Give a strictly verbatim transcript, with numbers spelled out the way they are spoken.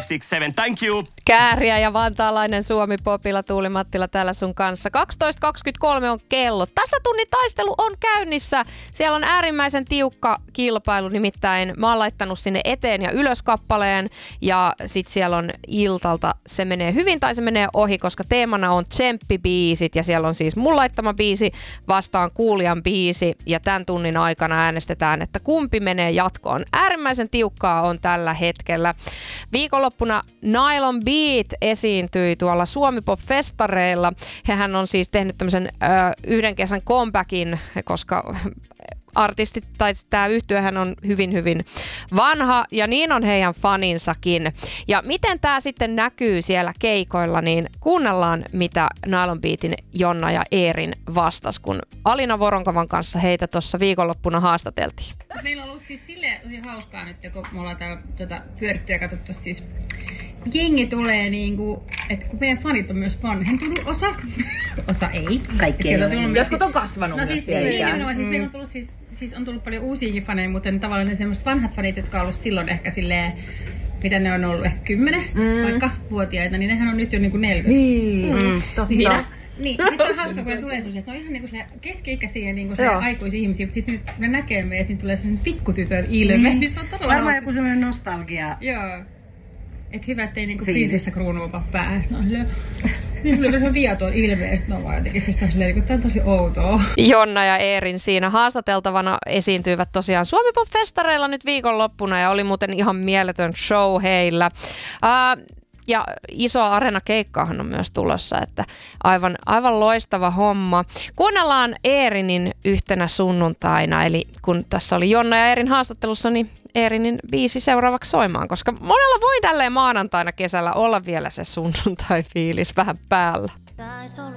six seven. Thank you. Kääriä ja vantaalainen Suomi Popilla, Tuuli Mattila täällä sun kanssa. kaksitoista kaksikymmentäkolme on kello. Tasatunnin taistelu on käynnissä. Siellä on äärimmäisen tiukka kilpailu, nimittäin mä oon laittanut sinne eteen ja ylös kappaleen ja sit siellä on iltalta se menee hyvin tai se menee ohi, koska teemana on tsemppibiisit ja siellä on siis mun laittama biisi vastaan kuulijan biisi ja tämän tunnin aikana äänestetään, että kumpi menee jatkoon. Äärimmäisen tiukkaa on tällä hetkellä. Viikonloppuna Nylon Beat esiintyi tuolla Suomi Pop-festareilla. Hehän on siis tehnyt tämmöisen ö, yhden kesän comebackin, koska artistit tai tämä yhtyehän on hyvin hyvin vanha ja niin on heidän faninsakin. Ja miten tämä sitten näkyy siellä keikoilla, niin kuunnellaan mitä Nylon Beatin Jonna ja Eerin vastas, kun Alina Voronkovan kanssa heitä tuossa viikonloppuna haastateltiin. Meillä on ollut siis silleen tosi hauskaa nyt, kun me ollaan täällä tuota, pyöritty ja katsottu siis jengi tulee niinku, että kun meidän fanit on myös vanhentunut, osa, osa ei. Kaikki ei ole. Jotkut on kasvanut no, myös siis, siellä. Niin, no, siis mm. meillä on tullut siis, siis on tullut paljon uusiakin faneja, mutta tavallaan ne semmoiset vanhat fanit, jotka on ollut silloin ehkä silleen, mitä ne on ollut ehkä kymmenen mm. vaikka vuotiaita, niin nehän on nyt jo niinku neljäkymmentä. Niin, mm. totta. Niin, niin, sitten on hauska, kun ne tulee semmoisia, että ne on ihan niinku keski-ikäisiä niinku aikuisia ihmisiä, mutta sitten nyt ne näkee meidät, niin tulee semmoinen pikkutytön ilme, mm. niin se on todella varmaan hauska. Joku semmoinen nostalgia. Joo. Että hyvä, ettei niinku prinsessa kruunuupa päästä. No silleen, niin kyllä se viaton ilmeisesti, no vaan jotenkin siis silleen, että tämä on tosi outoa. Jonna ja Eerin siinä haastateltavana esiintyivät tosiaan Suomi Pop-festareilla nyt viikonloppuna ja oli muuten ihan mieletön show heillä. Uh, Ja iso areenakeikkaahan on myös tulossa, että aivan, aivan loistava homma. Kuunnellaan Eerinin yhtenä sunnuntaina, eli kun tässä oli Jonna ja Eerin haastattelussa, niin Eerinin biisi seuraavaksi soimaan, koska monella voi tälleen maanantaina kesällä olla vielä se sunnuntai-fiilis vähän päällä.